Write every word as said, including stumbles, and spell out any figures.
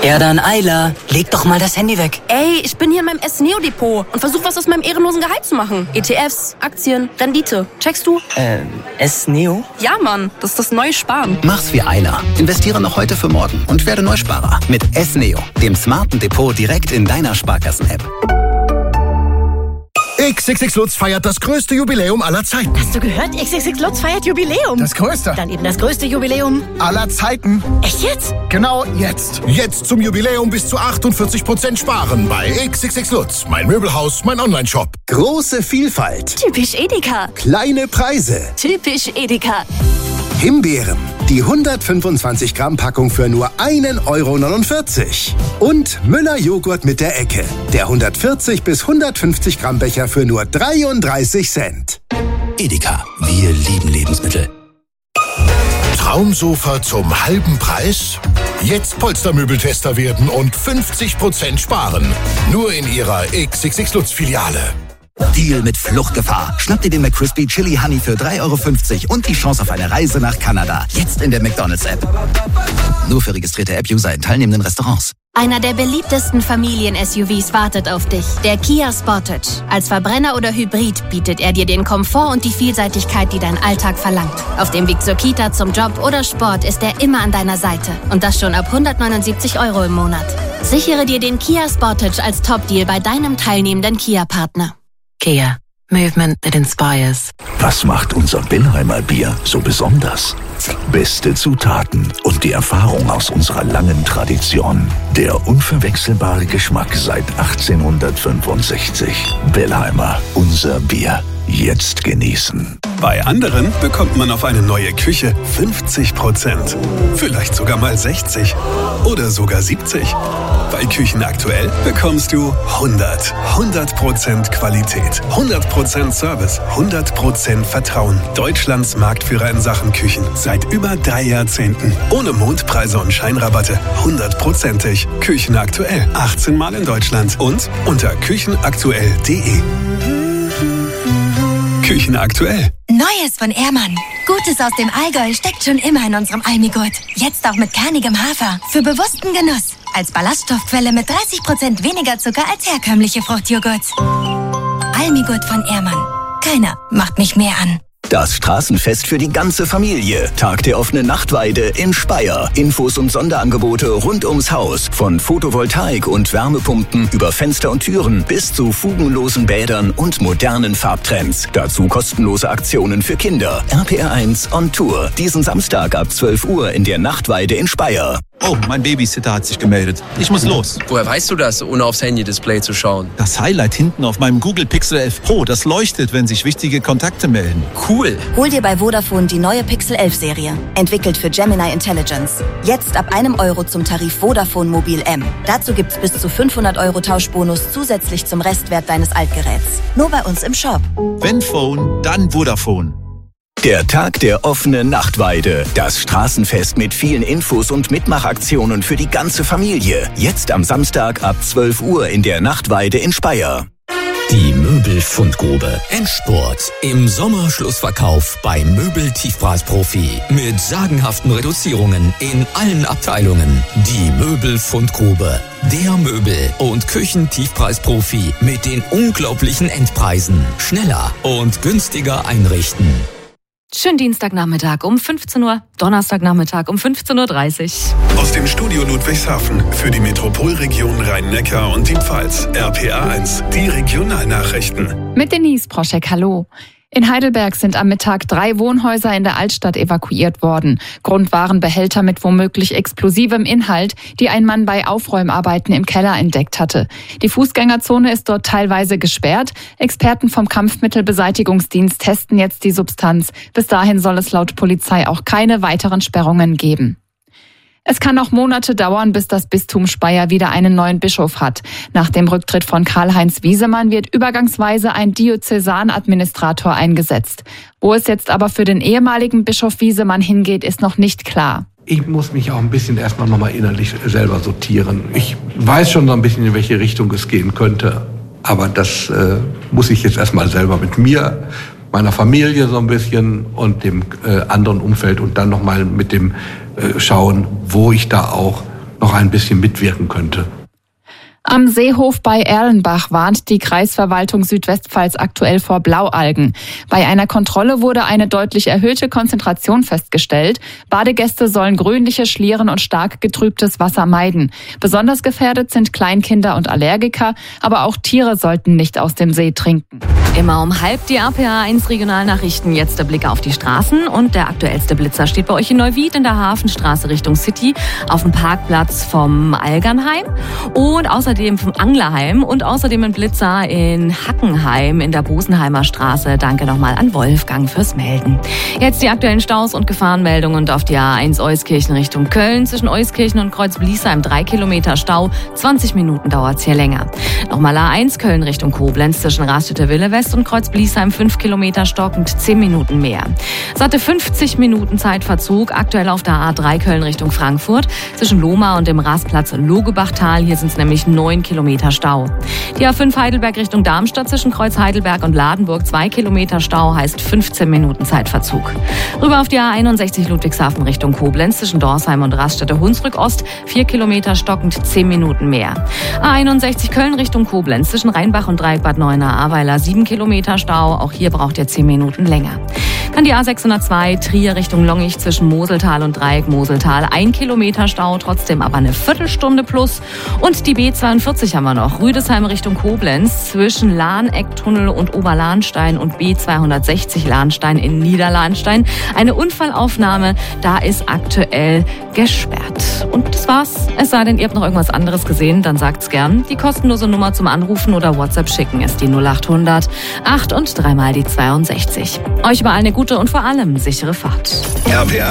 Ja dann, Ayla, leg doch mal das Handy weg. Ey, ich bin hier in meinem S-Neo-Depot und versuche was aus meinem ehrenlosen Gehalt zu machen. E T Fs, Aktien, Rendite. Checkst du? Äh, S-Neo? Ja, Mann, das ist das neue Sparen. Mach's wie Ayla. Investiere noch heute für morgen und werde Neusparer mit S-Neo, dem smarten Depot direkt in deiner Sparkassen-App. X X X Lutz feiert das größte Jubiläum aller Zeiten. Hast du gehört? X X X Lutz feiert Jubiläum. Das größte. Dann eben das größte Jubiläum aller Zeiten. Echt jetzt? Genau jetzt. Jetzt zum Jubiläum bis zu achtundvierzig Prozent sparen bei X X X Lutz. Mein Möbelhaus, mein Online-Shop. Große Vielfalt. Typisch Edeka. Kleine Preise. Typisch Edeka. Himbeeren. Die hundertfünfundzwanzig Gramm Packung für nur ein Euro neunundvierzig. Und Müller Joghurt mit der Ecke. Der hundertvierzig bis hundertfünfzig Gramm Becher für nur dreiunddreißig Cent. Edeka, wir lieben Lebensmittel. Traumsofa zum halben Preis? Jetzt Polstermöbeltester werden und fünfzig Prozent sparen. Nur in Ihrer X X X Lutz Filiale. Deal mit Fluchtgefahr. Schnapp dir den McCrispy Chili Honey für drei Euro fünfzig und die Chance auf eine Reise nach Kanada. Jetzt in der McDonald's-App. Nur für registrierte App-User in teilnehmenden Restaurants. Einer der beliebtesten Familien-S U Vs wartet auf dich. Der Kia Sportage. Als Verbrenner oder Hybrid bietet er dir den Komfort und die Vielseitigkeit, die dein Alltag verlangt. Auf dem Weg zur Kita, zum Job oder Sport ist er immer an deiner Seite. Und das schon ab hundertneunundsiebzig Euro im Monat. Sichere dir den Kia Sportage als Top-Deal bei deinem teilnehmenden Kia-Partner. Kia. Movement that inspires. Was macht unser Billheimer Bier so besonders? Beste Zutaten und die Erfahrung aus unserer langen Tradition. Der unverwechselbare Geschmack seit achtzehnhundertfünfundsechzig. Billheimer, unser Bier. Jetzt genießen. Bei anderen bekommt man auf eine neue Küche fünfzig Prozent. Vielleicht sogar mal sechzig. Oder sogar siebzig. Bei Küchen aktuell bekommst du hundert. hundert Prozent Qualität. hundert Prozent Service. hundert Prozent Vertrauen. Deutschlands Marktführer in Sachen Küchen. Seit über drei Jahrzehnten. Ohne Mondpreise und Scheinrabatte. hundertprozentig. Küchen aktuell. achtzehn Mal in Deutschland. Und unter küchenaktuell punkt de. Küchen aktuell. Neues von Ehrmann. Gutes aus dem Allgäu steckt schon immer in unserem Almigurt. Jetzt auch mit kernigem Hafer. Für bewussten Genuss. Als Ballaststoffquelle mit dreißig Prozent weniger Zucker als herkömmliche Fruchtjoghurts. Almigurt von Ehrmann. Keiner macht mich mehr an. Das Straßenfest für die ganze Familie. Tag der offenen Nachtweide in Speyer. Infos und Sonderangebote rund ums Haus. Von Photovoltaik und Wärmepumpen über Fenster und Türen bis zu fugenlosen Bädern und modernen Farbtrends. Dazu kostenlose Aktionen für Kinder. R P R eins on Tour. Diesen Samstag ab zwölf Uhr in der Nachtweide in Speyer. Oh, mein Babysitter hat sich gemeldet. Ich muss los. Woher weißt du das, ohne aufs Handy-Display zu schauen? Das Highlight hinten auf meinem Google Pixel elf Pro, das leuchtet, wenn sich wichtige Kontakte melden. Cool. Hol dir bei Vodafone die neue Pixel elf Serie. Entwickelt für Gemini Intelligence. Jetzt ab einem Euro zum Tarif Vodafone Mobil M. Dazu gibt's bis zu fünfhundert Euro Tauschbonus zusätzlich zum Restwert deines Altgeräts. Nur bei uns im Shop. Wenn Phone, dann Vodafone. Der Tag der offenen Nachtweide. Das Straßenfest mit vielen Infos und Mitmachaktionen für die ganze Familie. Jetzt am Samstag ab zwölf Uhr in der Nachtweide in Speyer. Die Möbelfundgrube. Endspurt. Im Sommerschlussverkauf bei Möbel-Tiefpreisprofi. Mit sagenhaften Reduzierungen in allen Abteilungen. Die Möbelfundgrube. Der Möbel- und Küchentiefpreisprofi mit den unglaublichen Endpreisen. Schneller und günstiger einrichten. Schönen Dienstagnachmittag um fünfzehn Uhr, Donnerstagnachmittag um fünfzehn Uhr dreißig. Aus dem Studio Ludwigshafen für die Metropolregion Rhein-Neckar und die Pfalz. R P R eins, die Regionalnachrichten. Mit Denise Proschek, hallo. In Heidelberg sind am Mittag drei Wohnhäuser in der Altstadt evakuiert worden. Grund waren Behälter mit womöglich explosivem Inhalt, die ein Mann bei Aufräumarbeiten im Keller entdeckt hatte. Die Fußgängerzone ist dort teilweise gesperrt. Experten vom Kampfmittelbeseitigungsdienst testen jetzt die Substanz. Bis dahin soll es laut Polizei auch keine weiteren Sperrungen geben. Es kann noch Monate dauern, bis das Bistum Speyer wieder einen neuen Bischof hat. Nach dem Rücktritt von Karl-Heinz Wiesemann wird übergangsweise ein Diözesanadministrator eingesetzt. Wo es jetzt aber für den ehemaligen Bischof Wiesemann hingeht, ist noch nicht klar. Ich muss mich auch ein bisschen erstmal nochmal innerlich selber sortieren. Ich weiß schon so ein bisschen, in welche Richtung es gehen könnte. Aber das äh, muss ich jetzt erstmal selber mit mir, meiner Familie so ein bisschen und dem äh, anderen Umfeld und dann nochmal mit dem äh, schauen, wo ich da auch noch ein bisschen mitwirken könnte. Am Seehof bei Erlenbach warnt die Kreisverwaltung Südwestpfalz aktuell vor Blaualgen. Bei einer Kontrolle wurde eine deutlich erhöhte Konzentration festgestellt. Badegäste sollen grünliche Schlieren und stark getrübtes Wasser meiden. Besonders gefährdet sind Kleinkinder und Allergiker, aber auch Tiere sollten nicht aus dem See trinken. Immer um halb die A P A eins Regionalnachrichten. Jetzt der Blick auf die Straßen und der aktuellste Blitzer steht bei euch in Neuwied in der Hafenstraße Richtung City auf dem Parkplatz vom Algernheim und außerdem vom Anglerheim und außerdem ein Blitzer in Hackenheim in der Bosenheimer Straße. Danke nochmal an Wolfgang fürs Melden. Jetzt die aktuellen Staus und Gefahrenmeldungen und auf die A eins Euskirchen Richtung Köln. Zwischen Euskirchen und Kreuz-Bliesheim drei Kilometer Stau. zwanzig Minuten dauert's hier länger. Nochmal A eins Köln Richtung Koblenz zwischen Raststätte Wille West und Kreuz-Bliesheim fünf Kilometer stockend, zehn Minuten mehr. Satte fünfzig Minuten Zeitverzug. Aktuell auf der A drei Köln Richtung Frankfurt zwischen Lohmar und dem Rastplatz Logebachtal. Hier sind es nämlich neun Kilometer Stau. Die A fünf Heidelberg Richtung Darmstadt zwischen Kreuz Heidelberg und Ladenburg zwei Kilometer Stau heißt fünfzehn Minuten Zeitverzug. Rüber auf die A einundsechzig Ludwigshafen Richtung Koblenz zwischen Dorsheim und Raststätte Hunsrück Ost vier Kilometer stockend, zehn Minuten mehr. A einundsechzig Köln Richtung Koblenz zwischen Rheinbach und Dreieck Bad Neuenahr-Ahrweiler sieben Kilometer Stau. Auch hier braucht ihr zehn Minuten länger. Dann die A sechshundertzwei Trier Richtung Longich zwischen Moseltal und Dreieck Moseltal ein Kilometer Stau, trotzdem aber eine Viertelstunde plus. Und die B zweiundvierzig haben wir noch. Rüdesheim Richtung Koblenz zwischen Lahnecktunnel und Oberlahnstein und B zweihundertsechzig Lahnstein in Niederlahnstein. Eine Unfallaufnahme, da ist aktuell gesperrt. Und das war's. Es sei denn, ihr habt noch irgendwas anderes gesehen, dann sagt's gern. Die kostenlose Nummer zum Anrufen oder WhatsApp schicken ist die null achthundert acht und dreimal die zweiundsechzig. Euch überall eine gute und vor allem sichere Fahrt. R P R